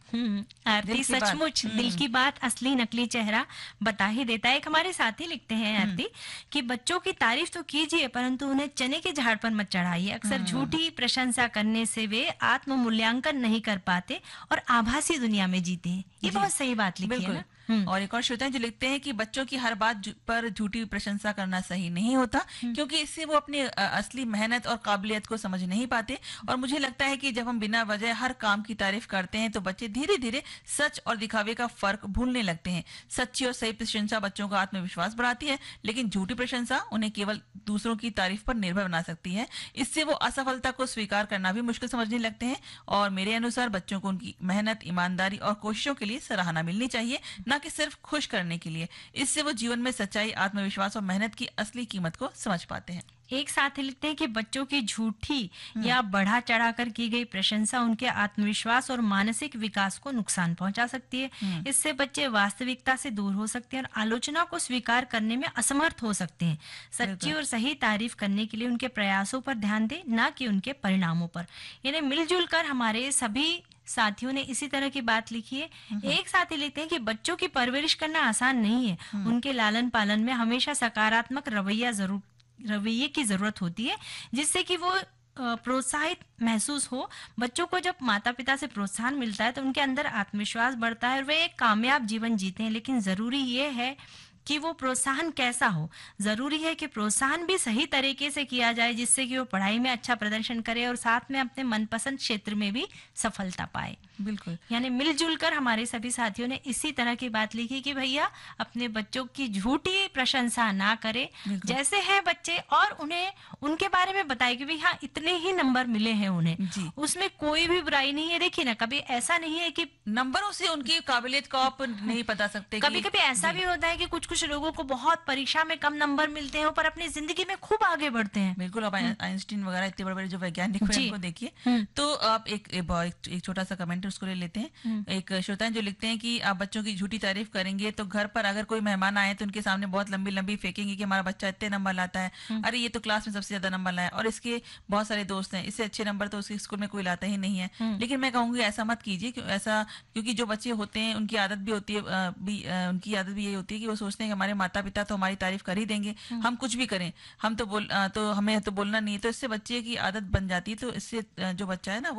आरती सचमुच दिल की बात असली नकली चेहरा बता ही देता है। एक हमारे साथी लिखते हैं आरती कि बच्चों की तारीफ तो कीजिए परंतु उन्हें चने के झाड़ पर मत चढ़ाइए। अक्सर झूठी प्रशंसा करने से वे आत्म मूल्यांकन नहीं कर पाते और आभासी दुनिया में जीते हैं। ये बहुत सही बात लिखी है ना। और एक और श्रोता है जो लिखते हैं कि बच्चों की हर बात पर झूठी प्रशंसा करना सही नहीं होता, क्योंकि इससे वो अपनी असली मेहनत और काबिलियत को समझ नहीं पाते। और मुझे लगता है कि जब हम बिना वजह हर काम की तारीफ करते हैं तो बच्चे धीरे धीरे सच और दिखावे का फर्क भूलने लगते हैं। सच्ची और सही प्रशंसा बच्चों का आत्मविश्वास बढ़ाती है, लेकिन झूठी प्रशंसा उन्हें केवल दूसरों की तारीफ पर निर्भर बना सकती है। इससे वो असफलता को स्वीकार करना भी मुश्किल समझने लगते हैं। और मेरे अनुसार बच्चों को उनकी मेहनत, ईमानदारी और कोशिशों के लिए सराहना मिलनी चाहिए, न कि सिर्फ खुश करने के लिए। इससे वो जीवन में सच्चाई, आत्मविश्वास और मेहनत की असली कीमत को समझ पाते हैं। एक साथ लिखते हैं कि बच्चों की झूठी या बढ़ा चढ़ाकर की गई प्रशंसा उनके आत्मविश्वास और मानसिक विकास को नुकसान पहुंचा सकती है। इससे बच्चे वास्तविकता से दूर हो सकते हैं और आलोचना को स्वीकार करने में असमर्थ हो सकते हैं। सच्ची और सही तारीफ करने के लिए उनके प्रयासों पर ध्यान दें, न कि उनके परिणामों पर। यानी मिलजुल कर हमारे सभी साथियों ने इसी तरह की बात लिखी है। एक साथी लिखते हैं कि बच्चों की परवरिश करना आसान नहीं है। उनके लालन पालन में हमेशा सकारात्मक रवैये की जरूरत होती है, जिससे कि वो प्रोत्साहित महसूस हो। बच्चों को जब माता पिता से प्रोत्साहन मिलता है तो उनके अंदर आत्मविश्वास बढ़ता है और वे एक कामयाब जीवन जीते हैं। लेकिन जरूरी ये है कि वो प्रोत्साहन कैसा हो। जरूरी है कि प्रोत्साहन भी सही तरीके से किया जाए, जिससे कि वो पढ़ाई में अच्छा प्रदर्शन करे और साथ में अपने मनपसंद क्षेत्र में भी सफलता पाए। बिल्कुल, यानी मिलजुल कर हमारे सभी साथियों ने इसी तरह की बात लिखी कि भैया अपने बच्चों की झूठी प्रशंसा ना करें, जैसे हैं बच्चे, और उन्हें उनके बारे में बताए कि भाई हाँ इतने ही नंबर मिले हैं उन्हें, उसमें कोई भी बुराई नहीं है। देखिए ना, कभी ऐसा नहीं है कि नंबरों से उनकी काबिलियत को आप नहीं बता सकते। कभी कभी ऐसा भी होता है कि कुछ कुछ लोगों को बहुत परीक्षा में कम नंबर मिलते हैं पर अपनी जिंदगी में खूब आगे बढ़ते हैं। बिल्कुल, आप आइंस्टीन वगैरह इतने बड़े बड़े जो वैज्ञानिक हैं उनको देखिए। तो आप एक छोटा सा कमेंट उसको ले लेते हैं। एक श्रोता है जो लिखते हैं कि आप बच्चों की झूठी तारीफ करेंगे तो घर पर अगर कोई मेहमान आए तो उनके सामने बहुत लंबी लंबी फेंकेंगे कि हमारा बच्चा इतने नंबर लाता है, अरे ये तो क्लास में सबसे ज्यादा नंबर लाया और इसके बहुत सारे दोस्त हैं, इससे अच्छे नंबर तो उसके स्कूल में कोई लाता ही नहीं है। लेकिन मैं कहूंगी ऐसा मत कीजिए, क्योंकि जो बच्चे होते हैं उनकी आदत भी होती है, उनकी आदत भी यही होती है कि वो सोचते हैं कि हमारे माता पिता तो हमारी तारीफ कर ही देंगे, हम कुछ भी करें, हम तो हमें तो बोलना नहीं है। तो इससे बच्चे की आदत बन जाती है। तो इससे जो बच्चा है ना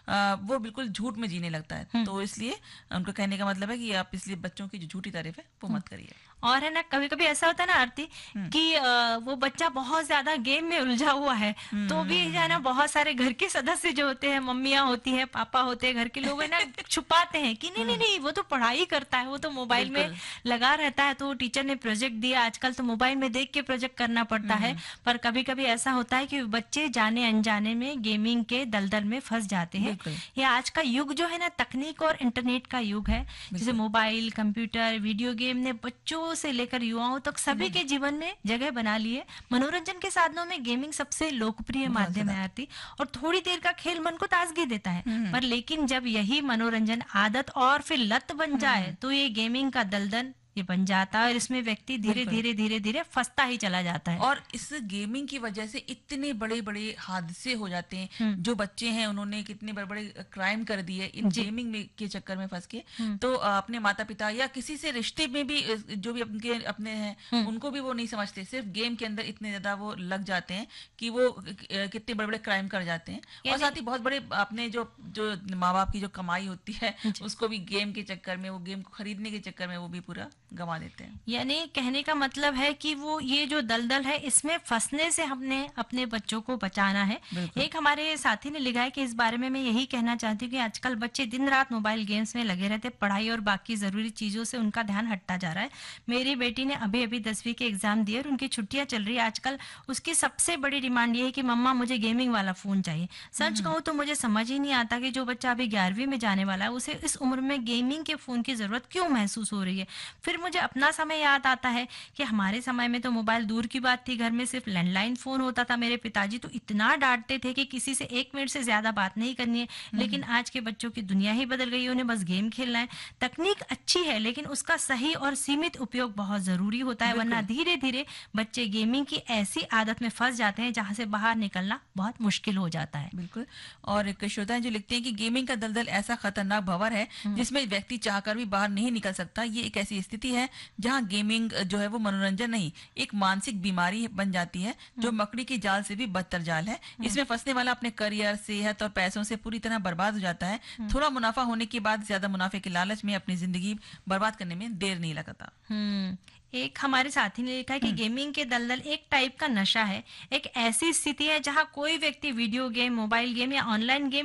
वो बिल्कुल झूठ में जीने लगता है। तो इसलिए उनको कहने का मतलब है कि आप इसलिए बच्चों की जो झूठी तारीफ है वो मत करिए। और है ना, कभी कभी ऐसा होता है ना आरती कि वो बच्चा बहुत ज्यादा गेम में उलझा हुआ है, तो भी है ना बहुत सारे घर के सदस्य जो होते हैं, मम्मियाँ होती हैं, पापा होते हैं, घर के लोग है ना छुपाते हैं कि नहीं वो तो पढ़ाई करता है, वो तो मोबाइल में लगा रहता है, तो टीचर ने प्रोजेक्ट दिया, आजकल तो मोबाइल में देख के प्रोजेक्ट करना पड़ता है। पर कभी कभी ऐसा होता है कि बच्चे जाने अनजाने में गेमिंग के दलदल में फंस जाते हैं। ये आज का युग जो है ना तकनीक और इंटरनेट का युग है, जैसे मोबाइल, कंप्यूटर, वीडियो गेम ने बच्चों से लेकर युवाओं तक सभी के जीवन में जगह बना ली है। मनोरंजन के साधनों में गेमिंग सबसे लोकप्रिय माध्यम है आरती, और थोड़ी देर का खेल मन को ताजगी देता है। पर लेकिन जब यही मनोरंजन आदत और फिर लत बन जाए तो ये गेमिंग का दलदल ये बन जाता है और इसमें व्यक्ति धीरे धीरे फंसता ही चला जाता है। और इस गेमिंग की वजह से इतने बड़े बड़े हादसे हो जाते हैं। जो बच्चे हैं उन्होंने कितने बड़े बड़े क्राइम कर दिए इन गेमिंग में के चक्कर में फंस के। तो अपने माता पिता या किसी से रिश्ते में भी जो भी अपने हैं उनको भी वो नहीं समझते, सिर्फ गेम के अंदर इतने ज्यादा वो लग जाते हैं कि वो कितने बड़े बड़े क्राइम कर जाते हैं। और साथ ही बहुत बड़े अपने जो माँ बाप की जो कमाई होती है उसको भी गेम के चक्कर में, वो गेम को खरीदने के चक्कर में वो भी पूरा गंवा देते हैं। यानी कहने का मतलब है कि वो ये जो दलदल है इसमें फंसने से हमने अपने बच्चों को बचाना है। एक हमारे साथी ने लिखा है कि इस बारे में मैं यही कहना चाहती हूँ कि आजकल बच्चे दिन रात मोबाइल गेम्स में लगे रहते, पढ़ाई और बाकी जरूरी चीजों से उनका ध्यान हटता जा रहा है। मेरी बेटी ने अभी 10वीं के एग्जाम दिए और उनकी छुट्टियां चल रही है। आजकल उसकी सबसे बड़ी डिमांड ये है कि मम्मा मुझे गेमिंग वाला फोन चाहिए। सच कहूँ तो मुझे समझ ही नहीं आता कि जो बच्चा अभी 11वीं में जाने वाला है उसे इस उम्र में गेमिंग के फोन की जरूरत क्यों महसूस हो रही है। फिर फिर मुझे अपना समय याद आता है कि हमारे समय में तो मोबाइल दूर की बात थी, घर में सिर्फ लैंडलाइन फोन होता था। मेरे पिताजी तो इतना डांटते थे कि किसी से 1 मिनट से ज्यादा बात नहीं करनी है। लेकिन आज के बच्चों की दुनिया ही बदल गई है, उन्हें बस गेम खेलना है। तकनीक अच्छी है लेकिन उसका सही और सीमित उपयोग बहुत जरूरी होता है, वरना बिल्कुल। धीरे धीरे बच्चे गेमिंग की ऐसी आदत में फंस जाते हैं जहां से बाहर निकलना बहुत मुश्किल हो जाता है। बिल्कुल। और एक श्रोता है जो लिखते हैं कि गेमिंग का दलदल ऐसा खतरनाक भंवर है जिसमें व्यक्ति चाहकर भी बाहर नहीं निकल सकता। ये एक ऐसी स्थिति है जहां गेमिंग जो है वो मनोरंजन नहीं, एक मानसिक बीमारी बन जाती है, जो मकड़ी के जाल से भी बदतर जाल है। इसमें फंसने वाला अपने करियर, सेहत और पैसों से पूरी तरह बर्बाद हो जाता है। थोड़ा मुनाफा होने के बाद ज्यादा मुनाफे के लालच में अपनी जिंदगी बर्बाद करने में देर नहीं लगता। एक हमारे साथी ने लिखा है कि गेमिंग के दलदल एक टाइप का नशा है, एक ऐसी स्थिति है जहां कोई व्यक्ति वीडियो गेम, मोबाइल गेम या ऑनलाइन गेम